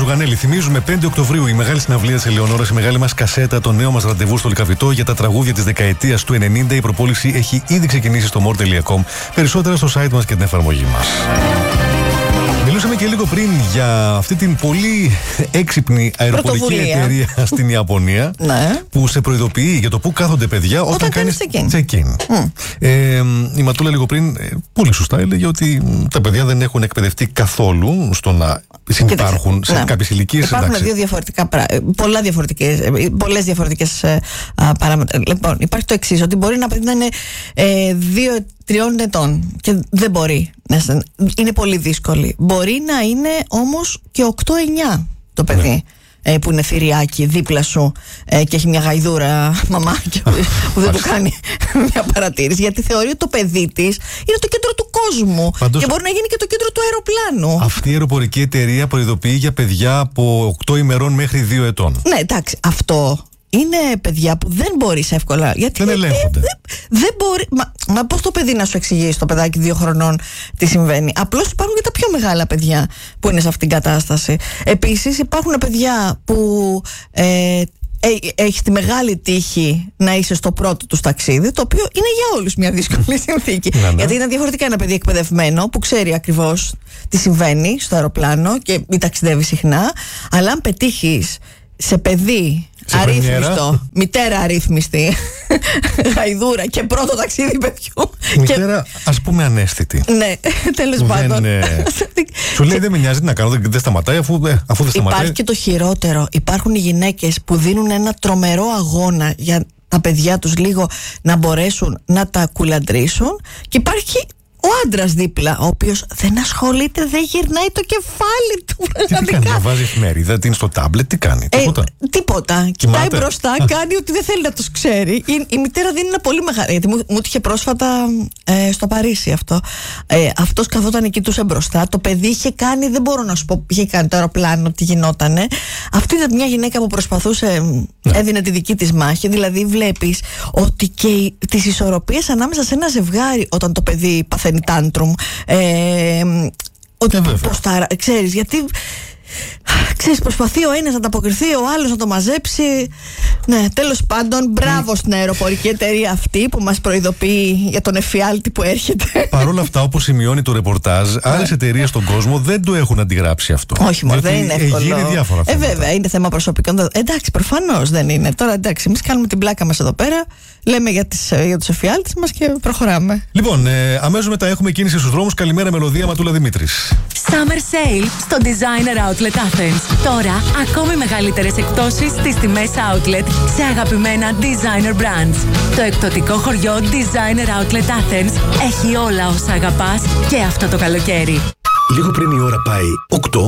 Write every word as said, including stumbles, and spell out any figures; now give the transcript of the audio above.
Γανέλη. Θυμίζουμε πέντε Οκτωβρίου η μεγάλη συναυλία της Ελεονόρας, η μεγάλη μας κασέτα, το νέο μας ραντεβού στο Λυκαβητό για τα τραγούδια της δεκαετίας του ενενήντα. Η προπόληση έχει ήδη ξεκινήσει στο more τελεία com. Περισσότερα στο site μας και την εφαρμογή μας. Μιλούσαμε και λίγο πριν για αυτή την πολύ έξυπνη αεροπορική εταιρεία στην Ιαπωνία ναι. που σε προειδοποιεί για το πού κάθονται παιδιά όταν, όταν κάνεις check-in. check-in. Mm. Ε, η Ματούλα λίγο πριν ε, πολύ σωστά έλεγε ότι τα παιδιά δεν έχουν εκπαιδευτεί καθόλου στο να συμπάρχουν σε ναι. κάποιες ηλικίες. Υπάρχουν εντάξει. δύο διαφορετικά πράγματα. Πολλά διαφορετικές, πολλές διαφορετικές ε, παράμετρα. Λοιπόν, υπάρχει το εξής, ότι μπορεί να παιδί να είναι ε, δύο τριών ετών και δεν μπορεί. Είναι πολύ δύσκολη. Μπορεί να είναι όμως και οκτώ εννιά το παιδί. Ναι. Ε, που είναι θηριάκι δίπλα σου ε, και έχει μια γαϊδούρα μαμάκια που δεν του κάνει μια παρατήρηση, γιατί θεωρεί ότι το παιδί της είναι το κέντρο του κόσμου. Παντός, και μπορεί να γίνει και το κέντρο του αεροπλάνου. Αυτή η αεροπορική εταιρεία προειδοποιεί για παιδιά από οκτώ ημερών μέχρι δύο ετών. Ναι, εντάξει, αυτό είναι παιδιά που δεν μπορείς εύκολα. Γιατί δεν ελέγχονται. Δεν, δεν μπορεί. Μα, μα πώς το παιδί να σου εξηγήσει το παιδάκι δύο χρονών τι συμβαίνει. Απλώς υπάρχουν και τα πιο μεγάλα παιδιά που είναι σε αυτήν την κατάσταση. Επίσης υπάρχουν παιδιά που ε, έχει τη μεγάλη τύχη να είσαι στο πρώτο του ταξίδι, το οποίο είναι για όλους μια δύσκολη συνθήκη. Ναι, ναι. Γιατί είναι διαφορετικά ένα παιδί εκπαιδευμένο που ξέρει ακριβώς τι συμβαίνει στο αεροπλάνο και μην ταξιδεύει συχνά. Αλλά αν πετύχεις σε παιδί αρρύθμιστο, μητέρα αρρύθμιστη, γαϊδούρα και πρώτο ταξίδι παιδιού. Μητέρα, και... ας πούμε, ανέστητη. Ναι, τέλος πάντων. Ε... Σου λέει δεν με νοιάζει να κάνω, δεν σταματάει αφού, ε, αφού δεν σταματάει. Υπάρχει και το χειρότερο. Υπάρχουν οι γυναίκες που δίνουν ένα τρομερό αγώνα για τα παιδιά τους λίγο να μπορέσουν να τα κουλαντρήσουν, και υπάρχει ο άντρας δίπλα, ο οποίος δεν ασχολείται, δεν γυρνάει το κεφάλι του. Τι κάνει, διαβάζει εφημερίδα, τι είναι στο τάμπλετ, τι κάνει, ε, τίποτα. Τίποτα. Κοιτάει μπροστά, κάνει ότι δεν θέλει να τους ξέρει. Η, η μητέρα δίνει ένα πολύ μεγάλο. Γιατί μου, μου είχε πρόσφατα ε, στο Παρίσι αυτό. Ε, αυτός καθόταν εκεί τους μπροστά. Το παιδί είχε κάνει, δεν μπορώ να σου πω, είχε κάνει το αεροπλάνο, τι γινότανε. Αυτή ήταν μια γυναίκα που προσπαθούσε, ναι. έδινε τη δική της μάχη. Δηλαδή, βλέπεις ότι και τις ισορροπίες ανάμεσα σε ένα ζευγάρι, όταν το παιδί παθαίνει τάντρουμ, ε, ότι ε, πώς τα, ξέρεις, γιατί ξέρεις, προσπαθεί ο ένας να ανταποκριθεί, ο άλλος να το μαζέψει. Ναι, τέλος πάντων, μπράβο στην αεροπορική εταιρεία αυτή που μας προειδοποιεί για τον εφιάλτη που έρχεται. Παρ' όλα αυτά, όπως σημειώνει το ρεπορτάζ, άλλες εταιρείες στον κόσμο δεν το έχουν αντιγράψει αυτό. Όχι, μόνο δεν είναι εύκολο. Γίνει διάφορα ε, βέβαια, είναι θέμα προσωπικών. Εντάξει, προφανώς δεν είναι. Τώρα, εντάξει, εμείς κάνουμε την πλάκα μας εδώ πέρα, λέμε για, τις, για τους εφιάλτες μας και προχωράμε. Λοιπόν, ε, αμέσως μετά έχουμε κίνηση στους δρόμους. Καλημέρα, Μελωδία, Ματούλα Δημήτρης. Summer Sale στο Designer Outlet Athens. Τώρα, ακόμη μεγαλύτερες εκπτώσεις στις τιμές Outlet σε αγαπημένα designer brands. Το εκπτωτικό χωριό Designer Outlet Athens έχει όλα όσα αγαπάς και αυτό το καλοκαίρι. Λίγο πριν η ώρα πάει οκτώ.